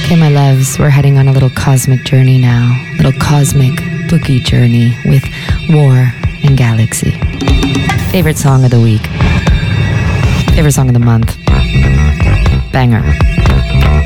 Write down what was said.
Okay, my loves, we're heading on a little cosmic journey now. Little cosmic boogie journey with War and Galaxy. Favorite song of the week. Favorite song of the month. Banger.